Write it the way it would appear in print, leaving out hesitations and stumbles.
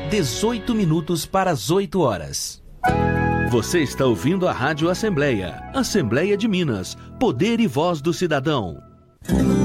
18 minutos para as 8 horas. Você está ouvindo a Rádio Assembleia. Assembleia de Minas. Poder e voz do cidadão.